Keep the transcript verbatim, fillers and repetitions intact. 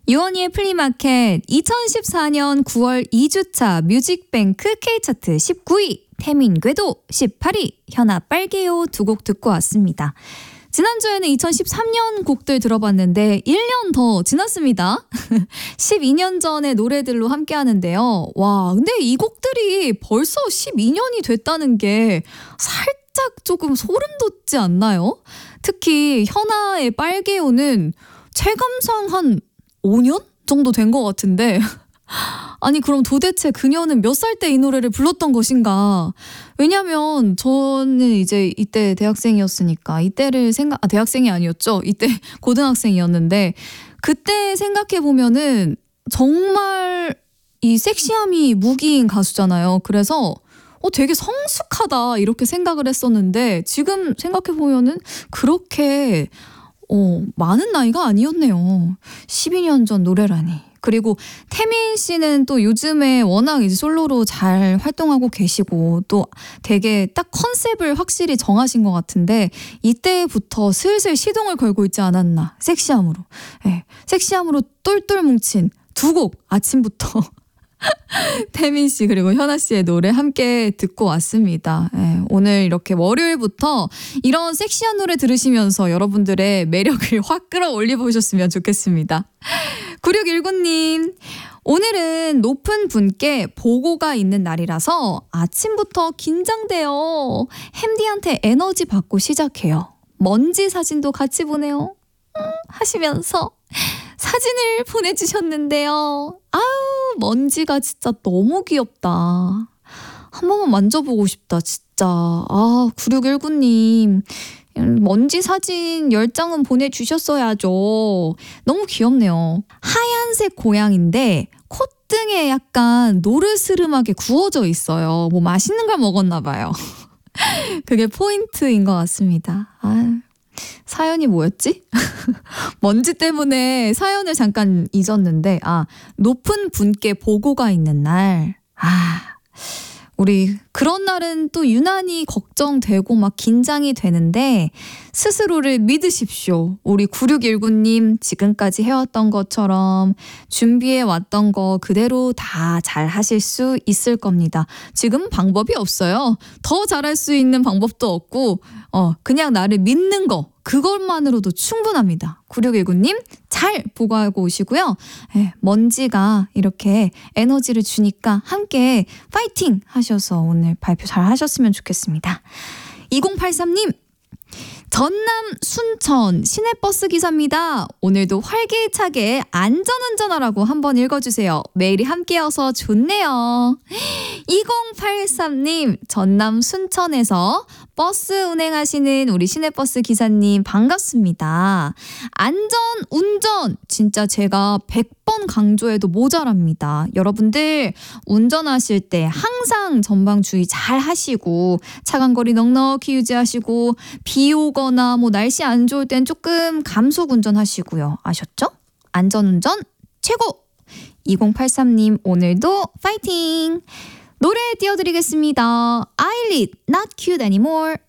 유원이의 플리마켓 이천십사 년 구월 이 주차 뮤직뱅크 K차트 십구 위, 태민 궤도 십팔 위, 현아 빨개요 두 곡 듣고 왔습니다. 지난주에는 이천십삼 년 곡들 들어봤는데 일 년 더 지났습니다. 십이 년 전의 노래들로 함께 하는데요. 와, 근데 이 곡들이 벌써 십이 년이 됐다는 게 살짝 조금 소름 돋지 않나요? 특히 현아의 빨개요는 체감상 한 오 년 정도 된 것 같은데 아니 그럼 도대체 그녀는 몇 살 때 이 노래를 불렀던 것인가? 왜냐면 저는 이제 이때 대학생이었으니까 이때를 생각 아 대학생이 아니었죠. 이때 고등학생이었는데 그때 생각해 보면은 정말 이 섹시함이 무기인 가수잖아요. 그래서 어 되게 성숙하다 이렇게 생각을 했었는데 지금 생각해 보면은 그렇게 어 많은 나이가 아니었네요. 십이 년 전 노래라니. 그리고 태민 씨는 또 요즘에 워낙 이제 솔로로 잘 활동하고 계시고 또 되게 딱 컨셉을 확실히 정하신 것 같은데 이때부터 슬슬 시동을 걸고 있지 않았나. 섹시함으로. 네, 섹시함으로 똘똘 뭉친 두 곡 아침부터 태민 씨 그리고 현아 씨의 노래 함께 듣고 왔습니다. 네, 오늘 이렇게 월요일부터 이런 섹시한 노래 들으시면서 여러분들의 매력을 확 끌어올려 보셨으면 좋겠습니다. 구육일구 님, 오늘은 높은 분께 보고가 있는 날이라서 아침부터 긴장돼요. 햄디한테 에너지 받고 시작해요. 먼지 사진도 같이 보내요. 음, 하시면서 사진을 보내주셨는데요. 아우, 먼지가 진짜 너무 귀엽다. 한 번만 만져보고 싶다, 진짜. 아, 구육일구 님. 먼지 사진 열 장은 보내주셨어야죠. 너무 귀엽네요. 하얀색 고양인데 콧등에 약간 노르스름하게 구워져 있어요. 뭐 맛있는 걸 먹었나 봐요. 그게 포인트인 것 같습니다. 아, 사연이 뭐였지? 먼지 때문에 사연을 잠깐 잊었는데 아, 높은 분께 보고가 있는 날. 아, 우리 그런 날은 또 유난히 걱정되고 막 긴장이 되는데 스스로를 믿으십시오. 우리 구육일구 님 지금까지 해왔던 것처럼 준비해왔던 거 그대로 다 잘 하실 수 있을 겁니다. 지금 방법이 없어요. 더 잘할 수 있는 방법도 없고 어 그냥 나를 믿는 거 그것만으로도 충분합니다. 구육일구 님 잘 보고하고 오시고요. 네, 먼지가 이렇게 에너지를 주니까 함께 파이팅 하셔서 오늘 발표 잘 하셨으면 좋겠습니다. 이공팔삼 님 전남 순천 시내버스 기사입니다. 오늘도 활기차게 안전운전하라고 한번 읽어주세요. 매일이 함께여서 좋네요. 이공팔삼 님 전남 순천에서 버스 운행하시는 우리 시내버스 기사님 반갑습니다. 안전운전 진짜 제가 백 번 강조해도 모자랍니다. 여러분들 운전하실 때 항상 전방 주의 잘 하시고 차간 거리 넉넉히 유지하시고 비 오거나 뭐 날씨 안 좋을 땐 조금 감속 운전하시고요. 아셨죠? 안전운전 최고! 이공팔삼 님 오늘도 파이팅! 노래 띄워드리겠습니다. 아일릿 Not Cute Anymore.